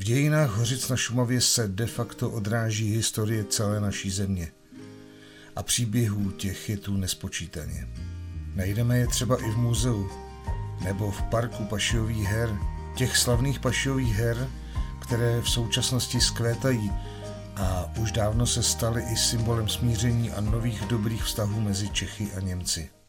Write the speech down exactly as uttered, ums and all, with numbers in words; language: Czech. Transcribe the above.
V dějinách Hořic na Šumavě se de facto odráží historie celé naší země. A příběhů těch je tu nespočítaně. Najdeme je třeba i v muzeu, nebo v parku Pašiových her, těch slavných Pašiových her, které v současnosti zkvétají a už dávno se staly i symbolem smíření a nových dobrých vztahů mezi Čechy a Němci.